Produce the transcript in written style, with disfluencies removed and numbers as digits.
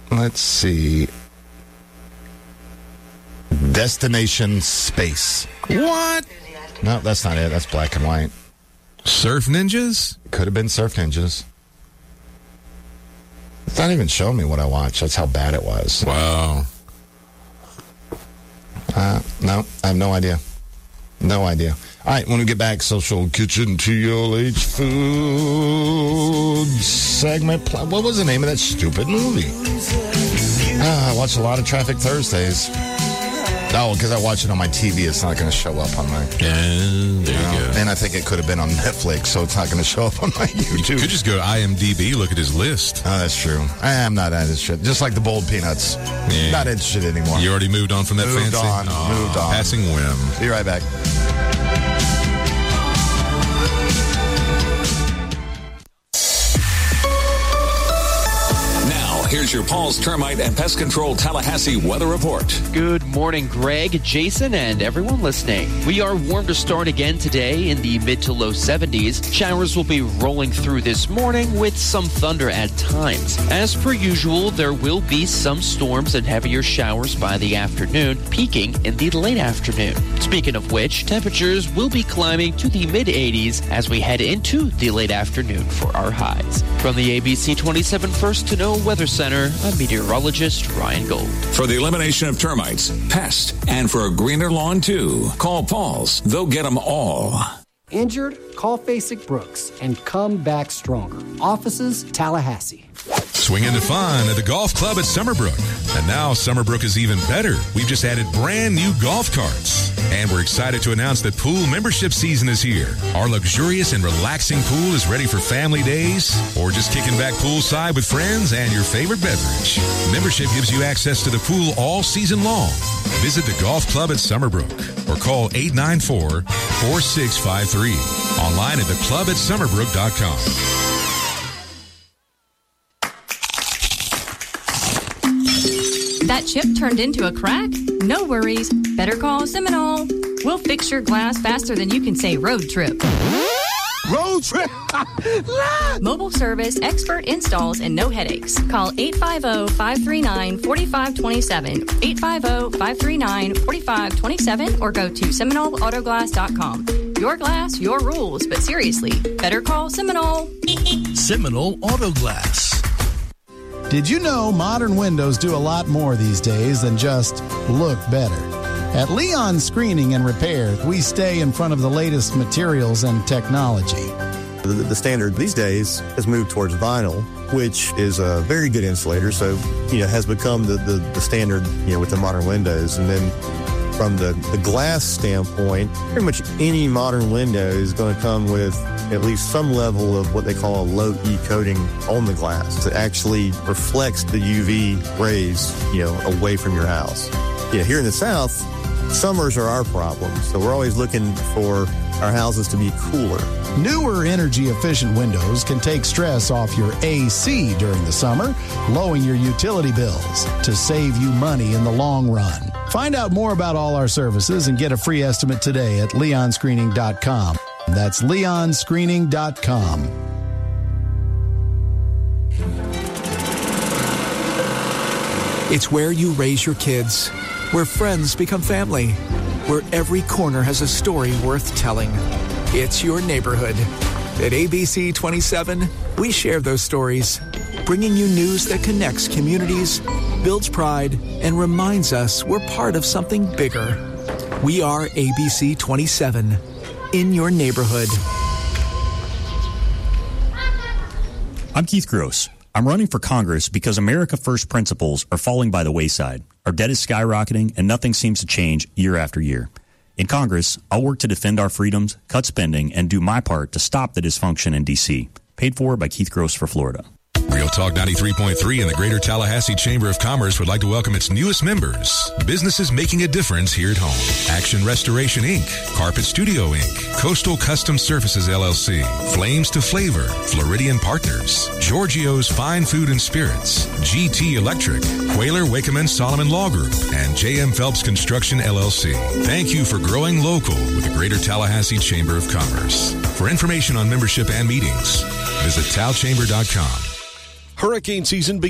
Let's see. Destination Space. What? No, that's not it. That's black and white. Surf Ninjas? Could have been Surf Ninjas. It's not even showing me what I watched. That's how bad it was. Wow. No, I have no idea. No idea. All right, when we get back, Social Kitchen TLH Food segment. What was the name of that stupid movie? I watched a lot of Traffic Thursdays. No, because I watch it on my TV. It's not going to show up on my... Yeah, there you go. And I think it could have been on Netflix, so it's not going to show up on my YouTube. You could just go to IMDb, look at his list. Oh, that's true. I am not interested. Just like the boiled peanuts. Yeah. Not interested anymore. You already moved on from that Moved fancy? on. Passing whim. Be right back. Here's your Paul's Termite and Pest Control Tallahassee weather report. Good morning, Greg, Jason, and everyone listening. We are warm to start again today in the mid to low 70s. Showers will be rolling through this morning with some thunder at times. As per usual, there will be some storms and heavier showers by the afternoon, peaking in the late afternoon. Speaking of which, temperatures will be climbing to the mid 80s as we head into the late afternoon for our highs. From the ABC 27 First to Know Weather Center, I'm meteorologist Ryan Gold. For the elimination of termites, pests, and for a greener lawn too, call Paul's. They'll get them all. Injured? Call Fasig Brooks and come back stronger. Offices, Tallahassee. Swing into fun at the golf club at Summerbrook. And now Summerbrook is even better. We've just added brand new golf carts. And we're excited to announce that pool membership season is here. Our luxurious and relaxing pool is ready for family days or just kicking back poolside with friends and your favorite beverage. Membership gives you access to the pool all season long. Visit the golf club at Summerbrook or call 894-4653. Online at theclubatsummerbrook.com. That chip turned into a crack? No worries. Better call Seminole. We'll fix your glass faster than you can say road trip. Road trip? Mobile service, expert installs, and no headaches. Call 850-539-4527, 850-539-4527, or go to SeminoleAutoglass.com. Your glass, your rules, but seriously, better call Seminole. Seminole Autoglass. Did you know modern windows do a lot more these days than just look better? At Leon Screening and Repair, we stay in front of the latest materials and technology. The standard these days has moved towards vinyl, which is a very good insulator, so, has become the standard, with the modern windows. And then from the glass standpoint, pretty much any modern window is going to come with at least some level of what they call a low E coating on the glass. It actually reflects the UV rays, away from your house. Here in the South, summers are our problem, so we're always looking for our houses to be cooler. Newer energy-efficient windows can take stress off your AC during the summer, lowering your utility bills to save you money in the long run. Find out more about all our services and get a free estimate today at leonscreening.com. That's leonscreening.com. It's where you raise your kids, where friends become family, where every corner has a story worth telling. It's your neighborhood. At ABC 27, we share those stories, bringing you news that connects communities, builds pride, and reminds us we're part of something bigger. We are ABC 27, in your neighborhood. I'm Keith Gross. I'm running for Congress because America First principles are falling by the wayside. Our debt is skyrocketing, and nothing seems to change year after year. In Congress, I'll work to defend our freedoms, cut spending, and do my part to stop the dysfunction in D.C. Paid for by Keith Gross for Florida. Real Talk 93.3 and the Greater Tallahassee Chamber of Commerce would like to welcome its newest members. Businesses making a difference here at home. Action Restoration, Inc., Carpet Studio, Inc., Coastal Custom Surfaces, LLC, Flames to Flavor, Floridian Partners, Giorgio's Fine Food and Spirits, GT Electric, Quayler, Wakeman, Solomon Law Group, and J.M. Phelps Construction, LLC. Thank you for growing local with the Greater Tallahassee Chamber of Commerce. For information on membership and meetings, visit talchamber.com. Hurricane season begins.